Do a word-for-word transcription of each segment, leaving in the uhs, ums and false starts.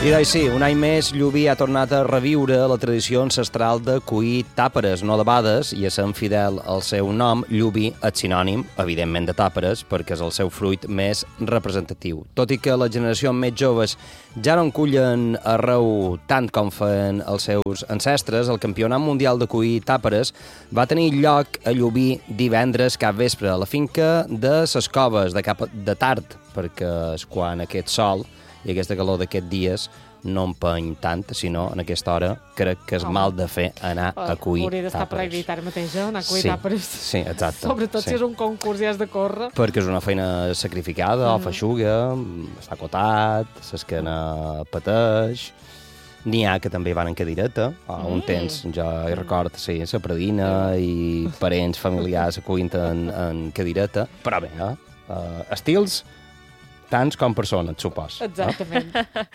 I doncs sí, un any més, Llubí ha tornat a reviure la tradició ancestral de cuir tàperes, no debades, i essent fidel al seu nom, Llubí és sinònim, evidentment, de tàperes, perquè és el seu fruit més representatiu. Tot i que les generacions més joves ja no en cullen arreu tant com feien els seus ancestres, el Campionat Mundial de Cuir Tàperes va tenir lloc a Llubí divendres cap vespre a la finca de ses Coves, de cap de tard, perquè és quan aquest sol i aquesta calor d'aquests dies no empeny tant, sinó en aquesta hora crec que és Home. mal de fer anar a cuir Hauria d'estar prohibit ara mateix, eh? Anar a cuir Sí, tàperes. sí, exacte. Sobretot sí. si és un concurs i has de córrer. Perquè és una feina sacrificada, mm. o feixuga, està acotat, s'esquena pateix. N'hi ha que també van en cadireta. A un Mm. temps, jo hi record, sí, la predina i parents familiars acuint en, en cadireta. Però bé, eh? Uh, estils tants com persones, supos. Exactament.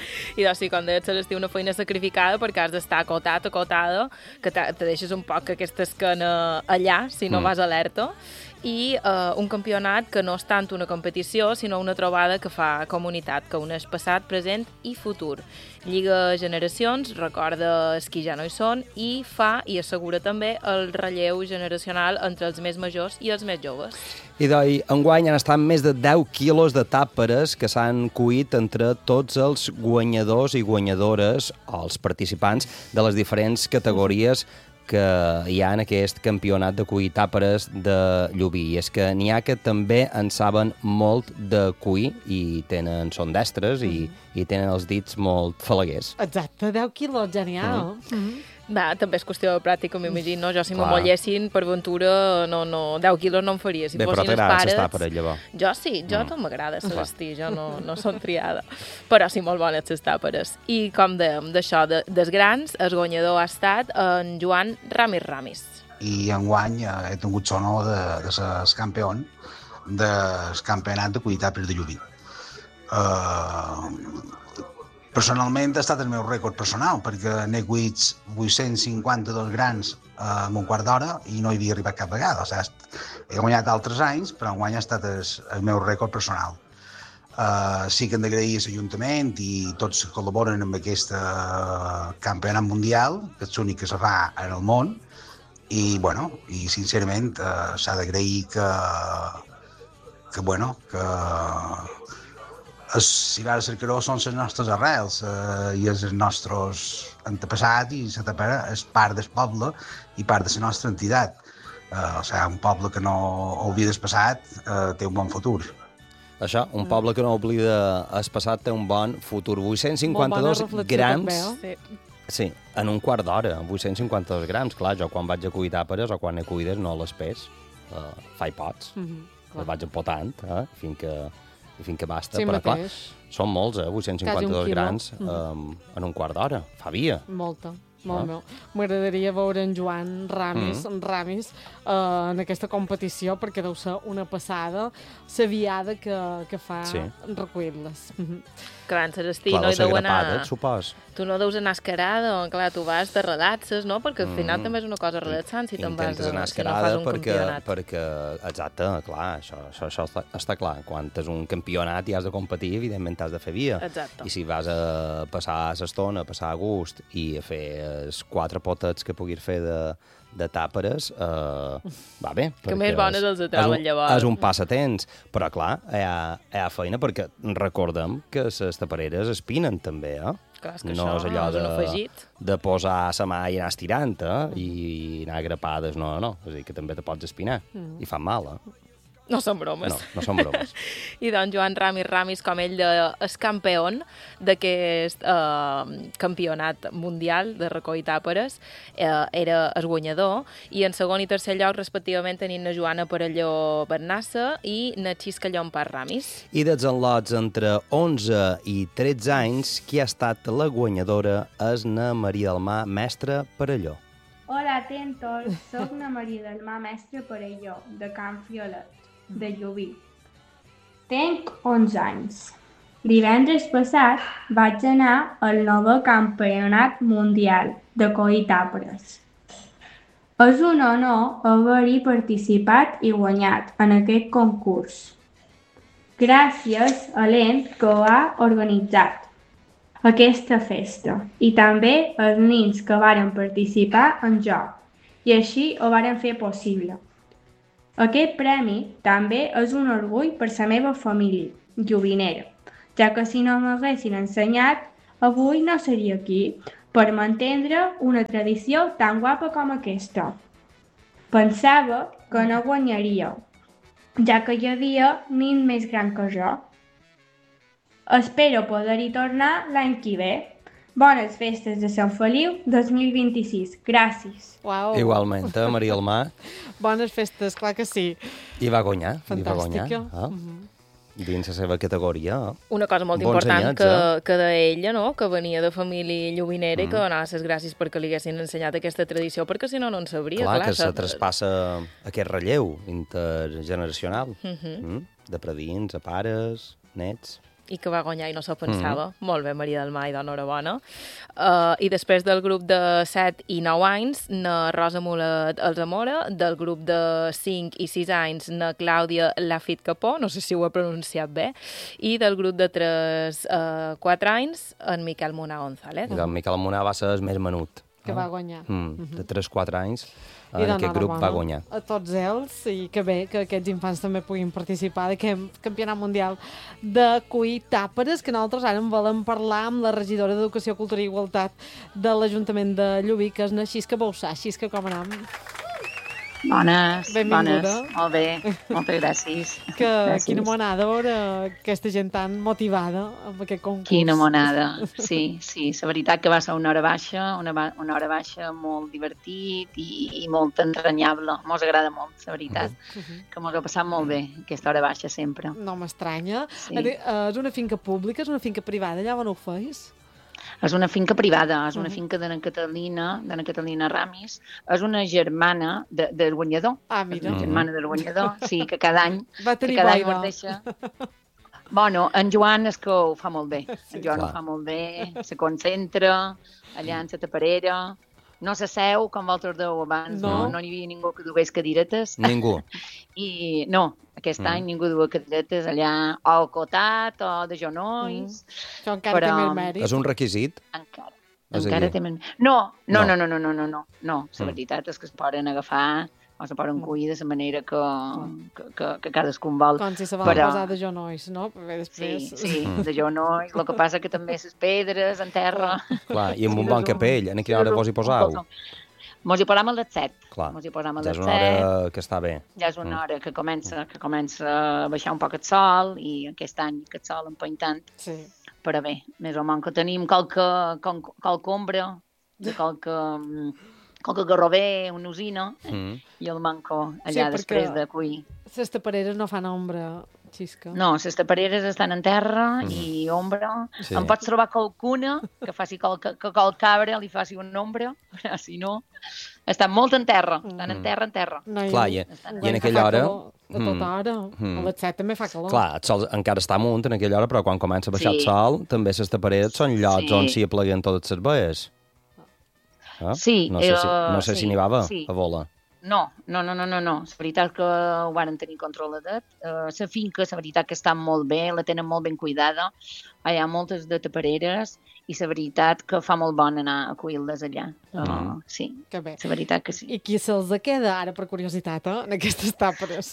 I doncs sí, com deies, és una feina sacrificada perquè has d'estar acotat, acotada, que te, te deixes un poc aquesta esquena allà, si no Mm. vas alerta, i eh, un campionat que no és tant una competició, sinó una trobada que fa comunitat, que uneix passat, present i futur. Lliga generacions, recorda els qui ja no hi són, i fa i assegura també el relleu generacional entre els més majors i els més joves. I doncs, enguany han estat més de deu quilos de tàperes que s'han cuit entre tots els guanyadors i guanyadores, o els participants de les diferents categories que hi ha en aquest campionat de cuir tàperes de Llubí. I és que n'hi ha que també en saben molt de cuir i tenen, són destres i, i tenen els dits molt falaguers. Exacte, deu quilos, genial. Mm. Mm. Va, també és qüestió de pràctica, m'imagino. Jo, si me Clar. mollessin per ventura, no, no, deu quilos no em faria. Si Bé, però fossin els t'agrada pares... les tàperes, llavors. Jo sí, jo Mm. tot m'agrada Clar. vestir, jo no, no som triada. Però sí, molt bones les tàperes. I com dèiem, d'això, de, dels grans, el guanyador ha estat en Joan Ramis Ramis. I enguany eh, he tingut sonor de, de ser campió del campionat de cuir tàperes de Llubí. Uh, personalment ha estat el meu rècord personal, perquè n'he cuit vuit-cents cinquanta-dos grans uh, en un quart d'hora i no hi havia arribat cap vegada. O sigui, he guanyat altres anys, però enguany ha estat el, el meu rècord personal. Uh, sí que hem d'agrair a l'Ajuntament i tots que col·laboren amb aquest uh, campionat mundial, que és l'únic que se fa en el món, i, bueno, i sincerament uh, s'ha d'agrair que, que, bueno, que els Cigar Cercaró són les nostres arrels eh, i els nostres antepassats i la tapera és part del poble i part de la nostra entitat. Eh, o sigui, un poble que no oblida el passat eh, té un bon futur. Això, un poble que no oblida el passat té un bon futur. vuit-cents cinquanta-dos grams... Sí. Sí, en un quart d'hora, vuit-cents cinquanta-dos grams. Clar, jo quan vaig a cuir tàperes o quan he cuides no les pes, uh, faig pots, Mm -hmm, les vaig empotant, eh, fins que, fins que basta. Sí, però clar, mateix. són molts, eh, vuit-cents cinquanta-dos Quasi un quilo. grams um, en un quart d'hora. Fa via. Molta. Molt Ah. meu. M'agradaria veure en Joan Ramis, Mm. Ramis uh, en aquesta competició, perquè deu ser una passada la viada que, que fa Sí. recollir-les. Mm-hmm. Clar, en l'estiu Clar, no deu hi ser deu grapada, anar... supos. Tu no deus anar escarada, clar, tu vas de relaxes, no? Perquè al final Mm. també és una cosa relaxant si te'n vas Intentes anar a, si no escarada fas un perquè, campionat. perquè, exacte, clar, això, això, això està, està clar. Quan és un campionat i has de competir, evidentment has de fer via. Exacte. I si vas a passar l'estona, a passar a gust i a fer els quatre potets que puguis fer de, de tàperes, eh, va bé. Que perquè més bones els és troben, un- llavors. És un passatemps, però clar, hi ha, hi ha feina perquè recordem que les tapereres espinen també, eh? Clar, és que no això és allò és un de, afegit. de posar la mà i anar estirant, eh? I anar grapades, no, no. És a dir, que també te pots espinar. Mm. I fan mal, eh? No són bromes. No, no són bromes. I doncs Joan Ramis Ramis, com ell de, és campió d'aquest eh, campionat mundial de recoll tàperes, eh, era el guanyador, i en segon i tercer lloc, respectivament, tenim na Joana Parelló Bernassa i na Xisca Llompart Ramis. I dels enlots entre onze i tretze anys, qui ha estat la guanyadora és na Maria del Mar, mestra Parelló. Hola, atentos, soc na Maria del Mar, mestre Parelló, de Can Friolet, de Llubí. Tenc onze anys. Divendres passat vaig anar al nou campionat mundial de cuir tàperes. És un honor haver-hi participat i guanyat en aquest concurs. Gràcies a l'ent que ho ha organitzat. aquesta festa i també els nens que varen participar en joc i així ho varen fer possible. Aquest premi també és un orgull per la meva família, llobinera, ja que si no m'haguessin ensenyat, avui no seria aquí per mantindre una tradició tan guapa com aquesta. Pensava que no guanyaria, ja que hi havia nens més gran que jo. Espero poder-hi tornar l'any que ve. Bones festes de Sant Feliu dos mil vint-i-sis. Gràcies. Uau. Igualment, eh, Maria del Mar. Bones festes, clar que sí. I va guanyar. I va Fantàstica. guanyar. Ah. Mhm. Dins la seva categoria. Ah. Una cosa molt Bons important anyats, que, eh? que deia ella, no? Que venia de família llobinera Mm. i que donava les gràcies perquè li haguessin ensenyat aquesta tradició, perquè si no, no en sabria. Clar, clar que se sap- traspassa aquest relleu intergeneracional. Mhm. Mm? De predins a pares, nets... I que va guanyar i no s'ho pensava. Mm. Molt bé, Maria del Mar, i d'enhorabona. Uh, I després del grup de set i nou anys, na Rosa Mulet Alzamora, del grup de cinc i sis anys, na Clàudia Lafit Capó, no sé si ho he pronunciat bé, i del grup de tres a quatre anys, en Miquel Monar González. I el Miquel Monar va ser el més menut. Que va guanyar. Mm, de tres a quatre anys, I en aquest grup va d'enhorabona guanyar. a tots ells, i que bé que aquests infants també puguin participar d'aquest campionat mundial de cuir tàperes, que nosaltres ara en volem parlar amb la regidora d'Educació, Cultura i Igualtat de l'Ajuntament de Llubí, que és na Xisca Boussà. Xisca, com anem? Bones, Benvinguda. bones, molt bé, moltes gràcies. Que gràcies. quina monada veure aquesta gent tan motivada amb aquest concurs. Quina monada, sí, sí, la veritat que va ser una hora baixa, una, ba- una hora baixa molt divertit i, i molt entranyable, mos agrada molt, la veritat, Mhm. que mos ha passat molt bé, aquesta hora baixa sempre. No m'estranya. Sí. Eh, És una finca pública, és una finca privada, allà on ho feis? És una finca privada, és una Mhm. finca de na Catalina, de na Catalina Ramis, és una germana de, del guanyador, Ah, és mira. una germana del guanyador, sí, que cada any Va que tenir cada any boira. mos deixa... Bueno, en Joan és que ho fa molt bé. En Joan Clar. ho fa molt bé, se concentra allà en la taparera, no s'asseu com vosaltres dèieu abans, No. no, no hi havia ningú que dugués cadirates. Ningú. I no, aquest Mm. any ningú duia cadirates allà o al cotat o de genolls, Això encara té Però- més mèrit. És un requisit? encara. És a Encara dir- té men... No, no, No. no, no, no, no, no, no, no. La Mm. veritat és que es poden agafar o se poden Mm. cuir de la manera que, que, que, que cadascun vol. Com si se vol Però- posar de genolls, no? Perquè Sí, després... sí, de genolls. El que passa que també les pedres en terra... Clar, i amb Sí, un bon és un- capell. En quina hora vos hi posau? Mos hi posam a les set. Clar, Mos hi posam a ja les és una set. hora que està bé. Ja és una Mm. hora que comença, que comença a baixar un poc el sol i aquest any aquest sol empeny tant. Sí. Però bé, més o menys que tenim qualque, qual- qualque ombra, de qualque, mm, qualque garrover, una usina, Mm. i el manco allà Sí, perquè- després de cuir. Les tapareres no fan ombra, Xisca. No, les tapareres estan en terra i ombra. Sí. En pots trobar qualcuna que faci qual, que, que qual cabra li faci una ombra, però si no, estan molt en terra, estan en Mm. terra, en terra. No, i, Clar, i, enguany i en que aquella fa hora... calor A tota Mm. hora. Mm. A les set també fa calor. Clar, el sol encara està amunt en aquella hora, però quan comença a baixar el Sí. sol, també les tapareres són llocs Sí. on s'hi apleguen totes les baies. Ah? Sí, No sé si, eh, no sé si sí, n'hi va sí. a vola. No, no, no, no, no, no. La veritat que ho van tenir controladet. Uh, la finca, la veritat que està molt bé, la tenen molt ben cuidada. Hi ha moltes de tapareres i la veritat que fa molt bon anar a cuir-les allà. Uh, Mm. Sí, Que bé. la veritat que sí. I qui se'ls queda, ara per curiositat, eh, en aquestes tàperes?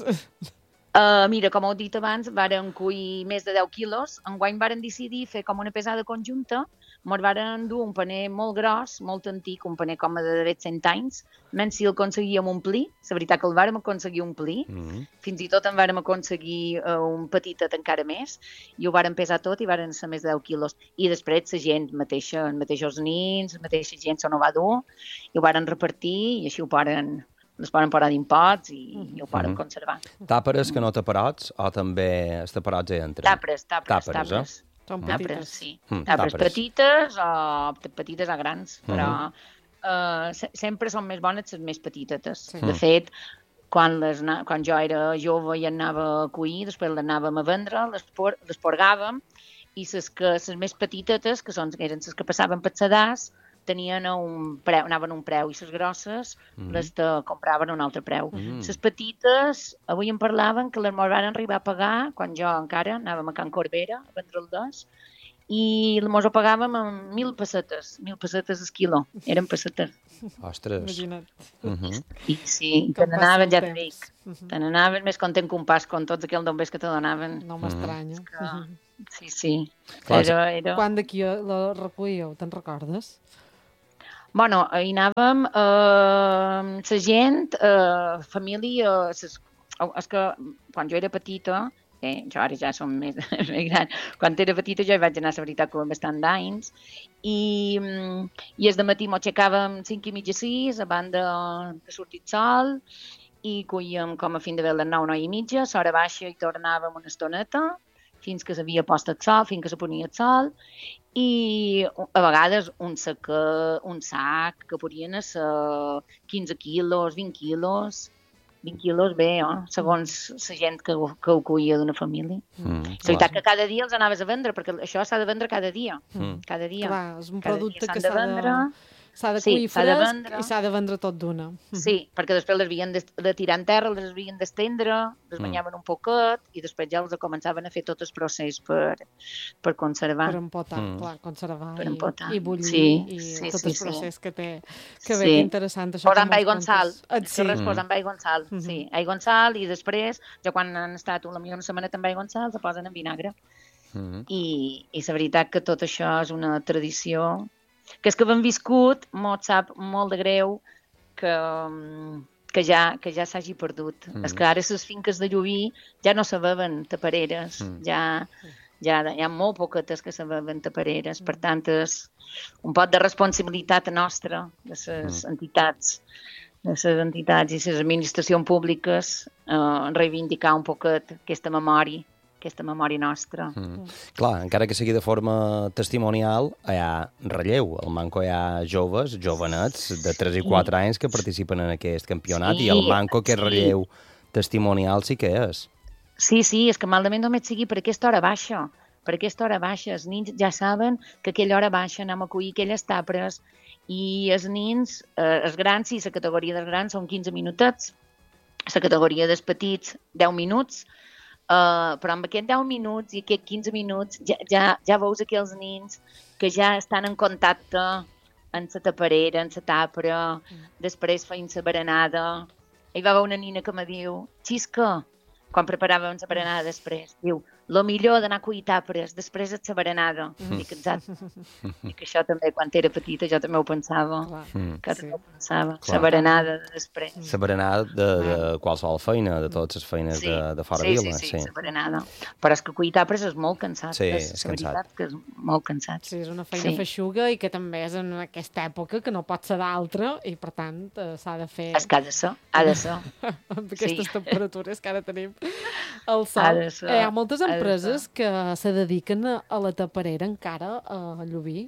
Uh, mira, com heu dit abans, varen cuir més de deu quilos. Enguany varen decidir fer com una pesada conjunta. Mos varen dur un paner molt gros, molt antic, un paner com de d'haver cent anys, menys si el aconseguíem omplir. La veritat que el vàrem aconseguir omplir. Mm. Fins i tot en vàrem aconseguir uh, un petitet encara més, i ho vàrem pesar tot i varen ser més de deu quilos. I després la gent mateixa, els mateixos nins, la mateixa gent se n'ho va dur, i ho varen repartir, i així ho poden, les poden parar d'impots i, i ho poden Mhm. conservar. Tàperes que no taparots o també els taparots hi entren? Tapres, tapres, Tàperes, tapres. eh? Són Tapres, petites. sí. Mm, Tapres tàperes. petites o petites o grans, però Mhm. uh, se sempre són més bones les més petitetes. Sí. De fet, quan, les, na- quan jo era jove i anava a cuir, després les anàvem a vendre, les, por, les porgàvem, i les, que, les més petitetes, que són, eren les que passaven per sedàs, tenien un preu, anaven a un preu, i les grosses Mhm. les de compraven a un altre preu. Mm. Les petites, avui em parlaven que les mos van arribar a pagar, quan jo encara anàvem a Can Corbera a vendre el dos, i mos ho pagàvem amb mil pessetes, mil pessetes el quilo, eren pessetes. Ostres. Imagina't. Uh -huh. I sí, te n'anaven, ja t'ho dic, te n'anaven més content que un pas, con tots aquells dombers que te donaven. No m'estranya. Que... Sí, sí. Clar, era, era... Quan d'aquí la recollíeu, te'n recordes? Bueno, hi anàvem eh, la gent, eh, família, ses... és que quan jo era petita, eh, jo ara ja som més, més gran, quan era petita jo hi vaig anar, la veritat, com bastant d'anys, i, i el dematí m'aixecàvem cinc i mitja sis, abans de, de sortir el sol, i collíem com a fin de bé les nou, nou i mitja, a l'hora baixa i tornàvem una estoneta, fins que s'havia post el sol, fins que se ponia el sol, i a vegades un sac, un sac que podien ser quinze quilos, vint quilos, vint quilos bé, eh? Segons la gent que, que ho collia d'una família. Mm, és veritat que cada dia els anaves a vendre, perquè això s'ha de vendre cada dia. Mm. Cada dia. Clar, és un cada producte que s'ha de vendre. S'ha de Sí, cuir s'ha de fresc vendre. i s'ha de vendre tot d'una. Sí, perquè després les havien de, de tirar en terra, les havien d'estendre, les banyaven un poquet i després ja els començaven a fer tot el procés per, per conservar. Per empotar, Mm. clar, conservar Per i, empotar. i bullir Sí, i sí, tot sí, el sí. procés que té. Que bé, Sí. que interessant. Això Posant que aigua en mos sal. contes. Et, Sí. sí. Res, posant aigua en sal, Mhm. sí. Aigua en sal i després, ja quan han estat una, una setmaneta amb aigua en sal, se posen en vinagre. Mm. I, i la veritat que tot això és una tradició que és que hem viscut, mos sap molt de greu que, que ja, que ja s'hagi perdut. Mm. És que ara les finques de Llubí ja no se beven tapareres, Mm. ja, ja hi ha molt poquetes que se beven tapareres, per tant és un pot de responsabilitat nostra, de les Mm. entitats, de les entitats i les administracions públiques, eh, reivindicar un poquet aquesta memòria, aquesta memòria nostra. Mm. Clar, encara que sigui de forma testimonial, hi ha relleu. Al Manco hi ha joves, jovenets, de tres i quatre anys que participen en aquest campionat, Sí, i al Manco aquest sí. relleu testimonial sí que és. Sí, sí, és que malament només sigui per aquesta hora baixa. Per aquesta hora baixa. Els nins ja saben que aquella hora baixa anem a collir aquelles tapres i els nins, eh, els grans, sí, la categoria dels grans són quinze minutets, la categoria dels petits deu minuts, Uh, però amb aquests deu minuts i aquests quinze minuts ja, ja, ja veus aquells nins que ja estan en contacte amb la taparera, amb la tapra, després feien la berenada. Hi va haver una nina que me diu, Xisca, quan preparàvem la berenada després, diu, lo millor d'anar a collir tapres, després de la berenada. Mm. Dic, exacte. Dic, això també, quan era petita, jo també ho pensava. Clar. Mm. Que Sí. també ho pensava. Clar. La berenada de després. La berenada de, de qualsevol feina, de totes les feines Sí, de, de fora sí, vila. sí, sí, sí, la berenada. Però és que collir tapres és molt cansat. Sí, és, és la cansat. veritat que és molt cansat. Sí, és una feina Sí. feixuga i que també és en aquesta època que no pot ser d'altra i, per tant, eh, s'ha de fer És que ha de ser, ha de ser. amb aquestes Sí. temperatures que ara tenim al sol. Ha de ser, Eh, hi ha moltes ha de empreses ser. que se dediquen a, a la taparera encara a Llubí.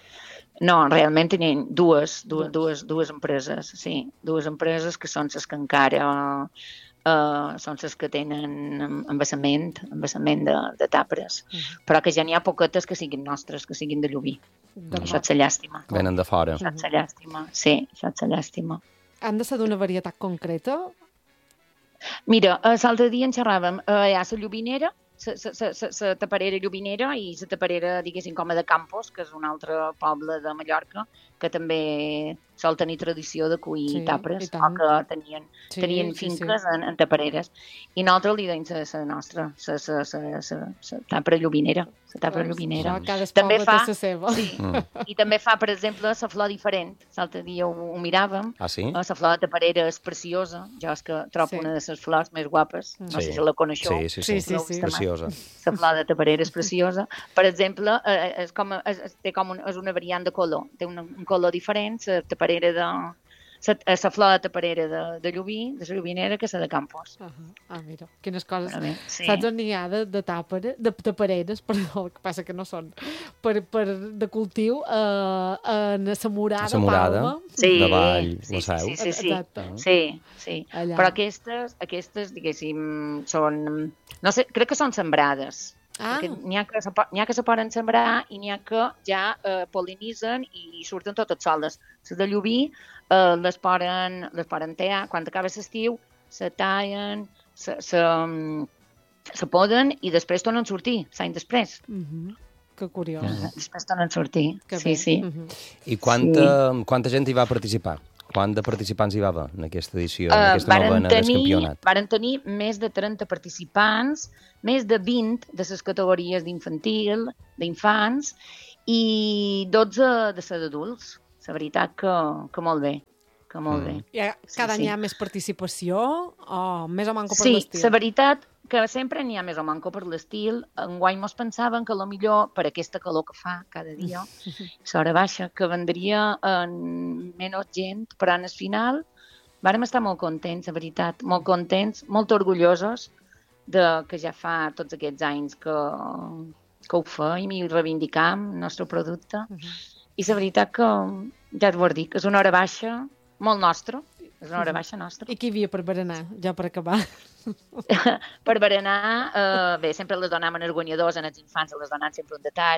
No, realment tenim dues, dues, Dues. dues, dues empreses, sí. Dues empreses que són les que encara uh, són les que tenen embassament, embassament de, de tapres. Mhm. Però que ja n'hi ha poquetes que siguin nostres, que siguin de Llubí. De Això és la llàstima. Venen de fora. Això és la llàstima, sí, això és la llàstima. Han de ser d'una varietat concreta? Mira, eh, l'altre dia en xerràvem, eh, hi ha la llubinera, la taparera llubinera i la taparera, diguéssim, com a de Campos, que és un altre poble de Mallorca, que també sol tenir tradició de collir Sí, tapres, i o tant. que tenien, Sí, tenien sí, finques sí. En, en tapareres. I nosaltres li deim la nostra, la tapra llubinera, la tapra llubinera. Això, cada També poble fa- té la seva. Sí, Mm. i també fa, per exemple, la flor diferent. L'altre dia ho, ho miràvem. Ah, sí? La flor de taparera és preciosa. Jo és que trobo Sí. una de les flors més guapes. No Sí. sé si la coneixeu. Sí, sí, Sí, sí. sí, sí. Preciosa. La flor de taparera és preciosa. Per exemple, eh, és, com, és, és- té com un, és una variant de color. Té un, un color diferent, la taparera de... La, la flor de taparera de, de Llubí, de la llubinera, que és la de Campos. Uh -huh. Ah, mira, quines coses. Però bé, sí. Saps on n'hi ha de, de, tàpera, de tapareres, perdó, el que passa que no són, per, per de cultiu eh, en la Morada, La Morada. Palma. Sí, de Vall, sí, la sí, Seu. sí, sí, sí. Exacte. Sí, sí. Allà. Però aquestes, aquestes, diguéssim, són... No sé, crec que són sembrades. Ah, Perquè n'hi ha, que se, po- n'hi ha que se poden sembrar i n'hi ha que ja eh, pol·linitzen i surten totes soles. Les de Llubí eh, les poden, les poden tallar. Quan acaba l'estiu, se tallen, se, se, mm, se poden i després tornen a sortir, l'any després. uh -huh. Que curiós. Uh, després tornen a sortir, Que sí, bé. sí. Uh -huh. I quanta, sí. quanta gent hi va participar? Quant de participants hi va haver en aquesta edició, en aquesta Uh, novena del campionat? Varen tenir més de trenta participants, més de vint de les categories d'infantil, d'infants, i dotze de les d'adults. La veritat que, que molt bé, que molt Mm. bé. I ha- cada Sí, any sí. hi ha més participació o més o manco per Sí, l'estil? la veritat que sempre n'hi ha més o manco per l'estil. Enguany mos pensaven que a lo millor per aquesta calor que fa cada dia, l'hora baixa, que vendria en menys gent, però en el final vàrem estar molt contents, la veritat, molt contents, molt orgullosos de que ja fa tots aquests anys que, que ho feim i reivindicam el nostre producte. Uh -huh. I la veritat que, ja et ho dic, és una hora baixa molt nostra, és una hora baixa nostra. I qui hi havia per berenar, ja per acabar? Per berenar, eh, bé, sempre les donàvem en els guanyadors, en els infants les donàvem sempre un detall,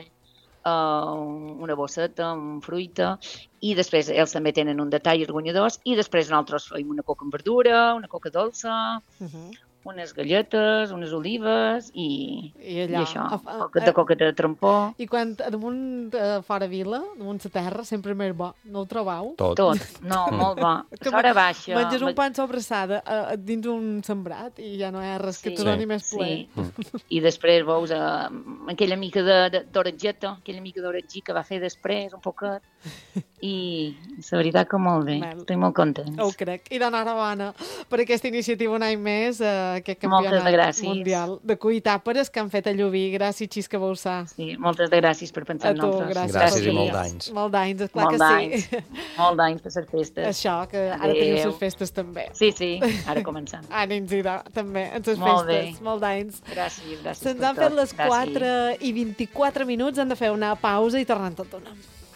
eh, una bosseta, un fruita, i després ells també tenen un detall, els guanyadors, i després nosaltres feim una coca amb verdura, una coca dolça, Uh -huh. unes galletes, unes olives i, I i allò. això, A- a- coca de coca de trompó, I quan damunt uh, fora vila, damunt la terra, sempre és més bo. No ho trobau? Tot. tot. No, molt bo. Que L'hora baixa. Menges un pan sobrassada uh, dins un sembrat i ja no hi ha res que Sí. te doni més Sí, plaer. i després veus eh, aquella mica de- de- d'oratgeta, aquella mica d'oratgí que va fer després, un poquet, i la veritat que molt bé, Val. estic molt contents. Ho crec. I d'enhorabona per aquesta iniciativa un any més, uh, aquest Moltes campionat de gràcies. mundial de cuir tàperes que han fet a Llubí. Gràcies, Xisca Bauçà. Sí, moltes de gràcies per pensar A en tu, nosaltres. gràcies. Gràcies per i molt venir. d'anys. Molt d'anys, esclar Molt que d'anys. sí. Molt d'anys per les festes. Això, que ara Adéu. teniu les festes també. Sí, sí, ara començant. Ànims, idò, també, en les Molt festes. bé. Molt d'anys. Gràcies, gràcies Se'ns per han tot. fet les Gràcies. quatre i vint-i-quatre minuts, hem de fer una pausa i tornem tot d'una.